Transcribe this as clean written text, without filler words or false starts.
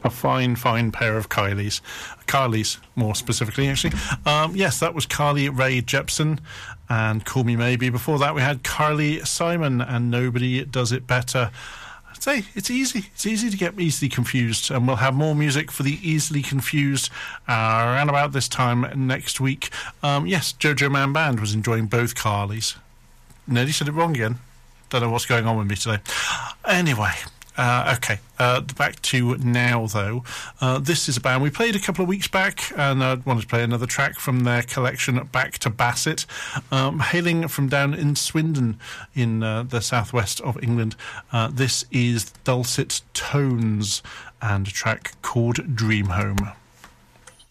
A fine, fine pair of Carly's, more specifically, actually. Yes, that was Carly Rae Jepsen and Call Me Maybe. Before that, we had Carly Simon and Nobody Does It Better. I'd say it's easy. It's easy to get easily confused, and we'll have more music for the easily confused around about this time next week. Yes, Jojo Man Band was enjoying both Carlys. Nearly said it wrong again. Don't know what's going on with me today. Anyway... okay, back to now, though. This is a band we played a couple of weeks back, and I wanted to play another track from their collection, Back to Bassett, hailing from down in Swindon in the southwest of England. This is Dulcet Tones and a track called Dream Home.